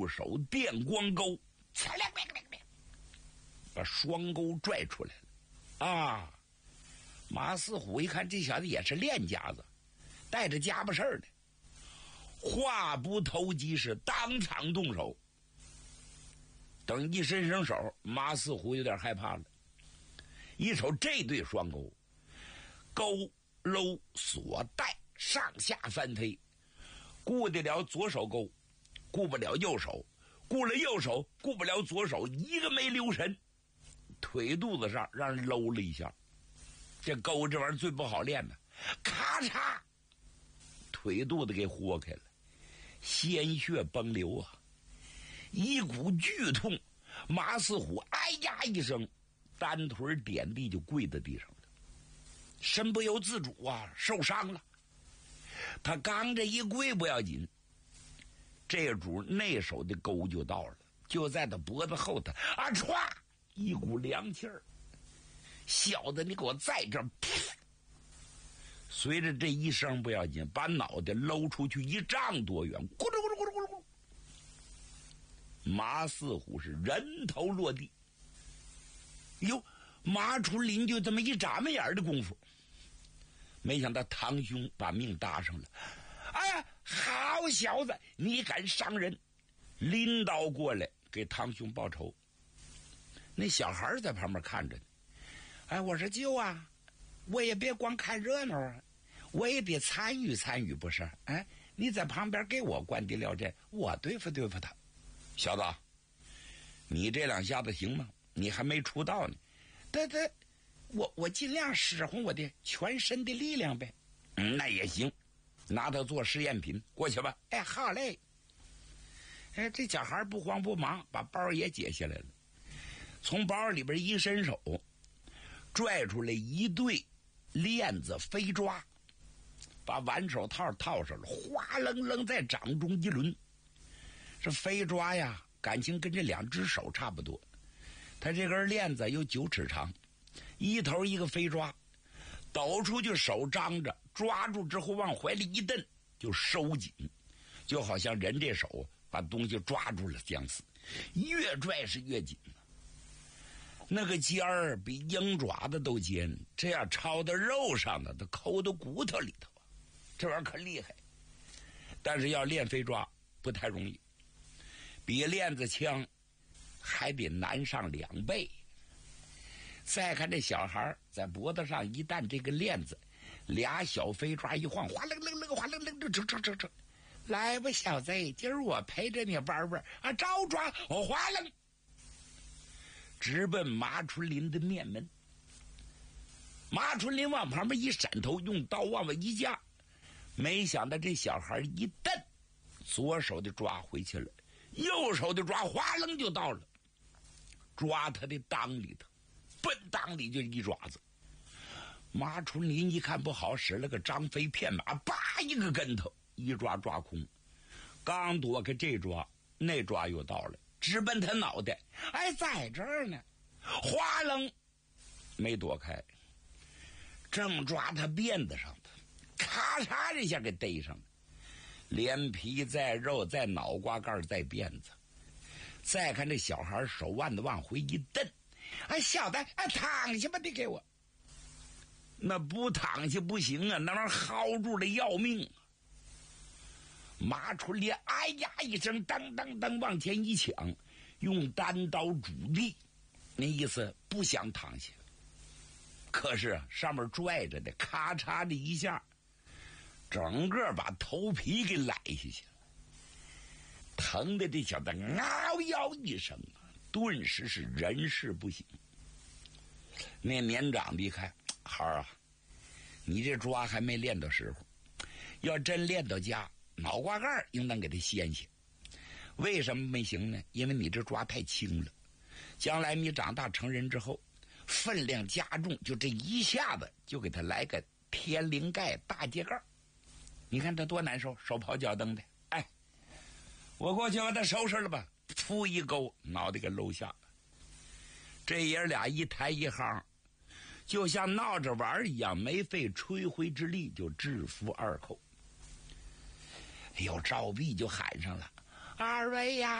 右手电光钩，把双钩拽出来了。啊！马四虎一看这小子也是练家子，带着家伙事儿的，话不投机是当场动手。等一伸手，马四虎有点害怕了，一瞅这对双钩，钩搂锁带上下翻飞，顾得了左手钩，顾不了右手，顾了右手，顾不了左手，一个没留神，腿肚子上让人搂了一下。这钩这玩意儿最不好练的，咔嚓，腿肚子给豁开了，鲜血崩流啊！一股剧痛，马四虎哎呀一声，单腿点地就跪在地上了，身不由自主啊，受伤了。他刚这一跪不要紧，这主那手的钩就到了，就在他脖子后头啊，歘，一股凉气儿。小子，你给我在这儿！随着这一声不要紧，把脑袋搂出去1丈多远，咕噜咕噜咕噜咕噜咕噜，马四虎是人头落地。哟，马春林就这么一眨巴眼的功夫，没想到堂兄把命搭上了。哎呀，好小子，你敢伤人！拎刀过来给堂兄报仇。那小孩在旁边看着呢。哎，我说舅啊，我也别光看热闹啊，我也得参与参与，不是？哎，你在旁边给我关敌了阵，我对付对付他。小子，你这两下子行吗？你还没出道呢。对，我尽量使唤我的全身的力量呗。那也行，拿它做实验品过去吧。哎，好嘞。哎，这小孩不慌不忙，把包也解下来了，从包里边一伸手，拽出来一对链子飞抓，把挽手套套上了，哗楞楞在掌中一抡。这飞抓呀，感情跟这2只手差不多，他这根链子有9尺长，一头一个飞抓，抖出去手张着，抓住之后往怀里一蹬就收紧，就好像人这手把东西抓住了相似，越拽是越紧。那个尖儿比鹰爪子都尖，这样抄到肉上的，都抠到骨头里头啊！这玩意儿可厉害。但是要练飞抓不太容易，比链子枪还得难上2倍。再看这小孩在脖子上一旦这个链子，2小飞抓一晃，哗楞楞楞，哗楞楞，这，来吧，小子，今儿我陪着你玩玩啊！招抓，我哗楞。直奔马春林的面门。马春林往旁边一闪头，用刀往外一架，没想到这小孩一蹬，左手的抓回去了，右手的抓哗楞就到了，抓他的裆里头，奔裆里就一爪子。马春林一看不好使，了个张飞骗马，叭一个跟头，一抓抓空，刚躲开这抓，那抓又到了，直奔他脑袋。哎，在这儿呢，哗楞没躲开，正抓他辫子上的，咔嚓一下给逮上了，连皮在肉，在脑瓜盖，在辫子。再看这小孩手腕子往回一蹬，哎，小子，哎，躺下吧，你给我。那不躺下不行啊，那玩意儿薅住了要命啊！马春林哎呀一声，当当当往前一抢，用单刀主力，那意思不想躺下。可是上面拽着的，咔嚓的一下，整个把头皮给揽下去了，疼的这小子嗷嗷一声啊，顿时是人事不省。那年长的一看，孩儿啊，你这抓还没练到时候，要真练到家，脑瓜盖应当给他掀下。为什么没行呢？因为你这抓太轻了，将来你长大成人之后，分量加重，就这一下子就给他来个天灵盖大秸秆，你看他多难受，手刨脚蹬的。哎，我过去把他收拾了吧，噗一勾，脑袋给搂下了。这爷俩一抬一行，就像闹着玩一样，没费吹灰之力就制服二寇。哎呦，赵壁就喊上了：“二位呀！”